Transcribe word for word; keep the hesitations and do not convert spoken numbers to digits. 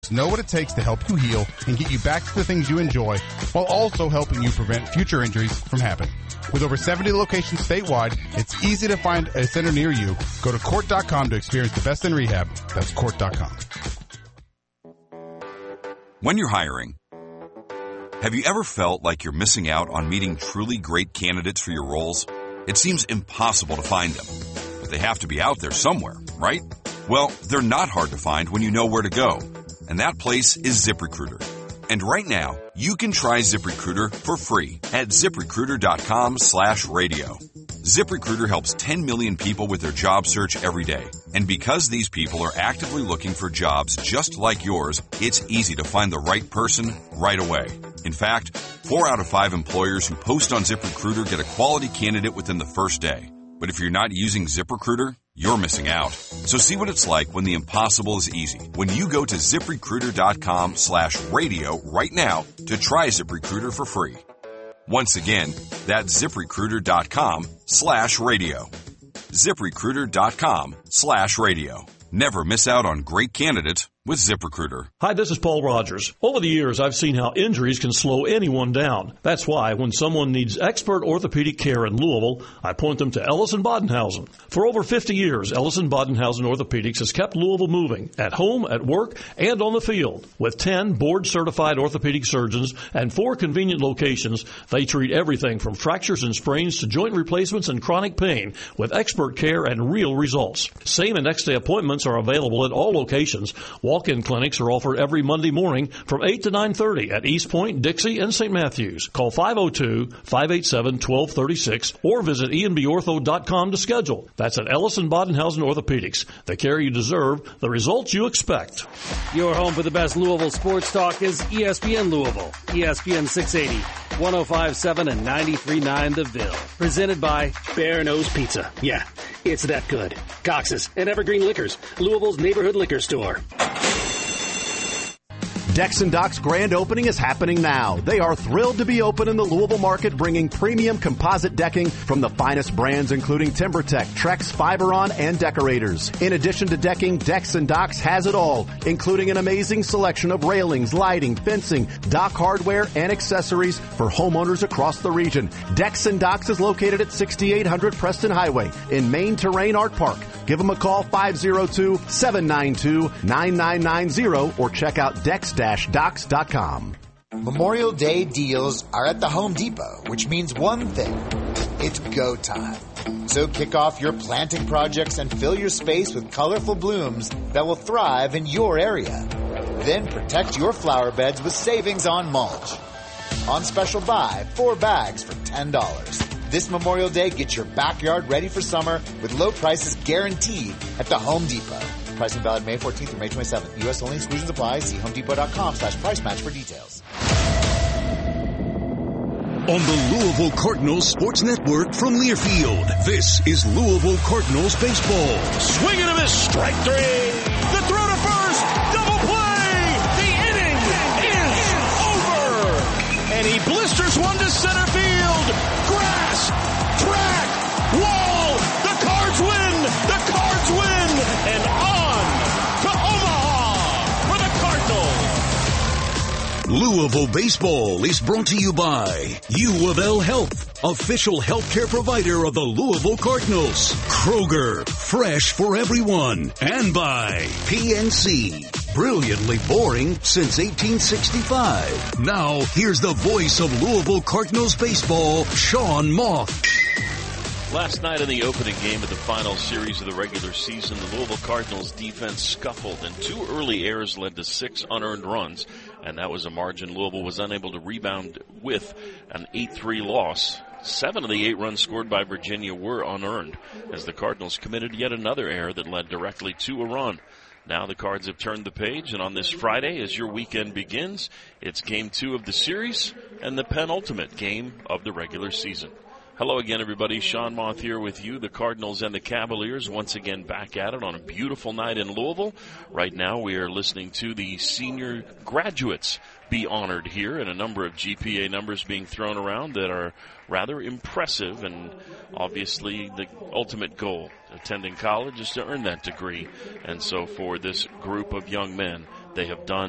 experts know what it takes to help you heal and get you back to the things you enjoy while also helping you prevent future injuries from happening. With over seventy locations statewide, it's easy to find a center near you. Go to court dot com to experience the best in rehab. That's court dot com. When you're hiring, have you ever felt like you're missing out on meeting truly great candidates for your roles? It seems impossible to find them, but they have to be out there somewhere, right? Well, they're not hard to find when you know where to go, and that place is ZipRecruiter. And right now, you can try ZipRecruiter for free at ZipRecruiter.com slash radio. ZipRecruiter helps ten million people with their job search every day. And because these people are actively looking for jobs just like yours, it's easy to find the right person right away. In fact, four out of five employers who post on ZipRecruiter get a quality candidate within the first day. But if you're not using ZipRecruiter, you're missing out. So see what it's like when the impossible is easy. When you go to ZipRecruiter.com slash radio right now to try ZipRecruiter for free. Once again, that's ZipRecruiter.com slash radio. ZipRecruiter.com slash radio. Never miss out on great candidates with ZipRecruiter. Hi, this is Paul Rogers. Over the years, I've seen how injuries can slow anyone down. That's why when someone needs expert orthopedic care in Louisville, I point them to Ellis and Bodenhausen. For over fifty years, Ellis and Bodenhausen Orthopedics has kept Louisville moving, at home, at work, and on the field. With ten board-certified orthopedic surgeons and four convenient locations, they treat everything from fractures and sprains to joint replacements and chronic pain with expert care and real results. Same and next-day appointments are available at all locations. Walk-in clinics are offered every Monday morning from eight to nine thirty at East Point, Dixie, and Saint Matthews. Call five oh two, five eight seven, one two three six or visit E N B ortho dot com to schedule. That's at Ellis and Bodenhausen Orthopedics. The care you deserve, the results you expect. Your home for the best Louisville sports talk is E S P N Louisville. E S P N six eighty, one oh five point seven and ninety-three point nine The Ville. Presented by Bear Nose Pizza. Yeah, it's that good. Cox's and Evergreen Liquors, Louisville's neighborhood liquor store. Decks and Docks grand opening is happening now. They are thrilled to be open in the Louisville market, bringing premium composite decking from the finest brands, including TimberTech, Trex, Fiberon, and Decorators. In addition to decking, Decks and Docks has it all, including an amazing selection of railings, lighting, fencing, dock hardware, and accessories for homeowners across the region. Decks and Docks is located at sixty-eight hundred Preston Highway in Main Terrain Art Park. Give them a call, five oh two, seven nine two, nine nine nine zero, or check out decks dash docks dot com. Memorial Day deals are at the Home Depot, which means one thing. It's go time. So kick off your planting projects and fill your space with colorful blooms that will thrive in your area. Then protect your flower beds with savings on mulch. On special buy, four bags for ten dollars. This Memorial Day, get your backyard ready for summer with low prices guaranteed at the Home Depot. Pricing valid May fourteenth through May twenty-seventh. U S only. Exclusions apply. See homedepot.com slash price match for details. On the Louisville Cardinals Sports Network from Learfield, this is Louisville Cardinals baseball. Swing and a miss, strike three. The throw to first, double play. The inning is over. And he blisters one to center field. Grass, track, wall. The Cards win. The Cards win. And on to Omaha for the Cardinals. Louisville Baseball is brought to you by U of L Health, official healthcare provider of the Louisville Cardinals. Kroger, fresh for everyone. And by P N C, brilliantly boring since eighteen sixty-five. Now, here's the voice of Louisville Cardinals baseball, Sean Moth. Last night in the opening game of the final series of the regular season, the Louisville Cardinals defense scuffled, and two early errors led to six unearned runs, and that was a margin Louisville was unable to rebound with an eight three loss. Seven of the eight runs scored by Virginia were unearned, as the Cardinals committed yet another error that led directly to a run. Now the Cards have turned the page, and on this Friday, as your weekend begins, it's game two of the series and the penultimate game of the regular season. Hello again, everybody. Sean Moth here with you. The Cardinals and the Cavaliers once again back at it on a beautiful night in Louisville. Right now we are listening to the senior graduates be honored here, and a number of G P A numbers being thrown around that are rather impressive, and obviously the ultimate goal, attending college, is to earn that degree. And so for this group of young men, they have done